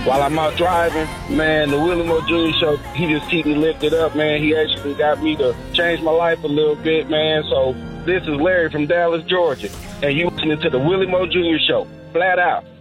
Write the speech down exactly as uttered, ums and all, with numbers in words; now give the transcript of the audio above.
while I'm out driving, man, the Willie Moore Junior Show, he just keep me lifted up, man. He actually got me to change my life a little bit, man. So this is Larry from Dallas, Georgia, and you listening to the Willie Moore Junior Show. Flat out.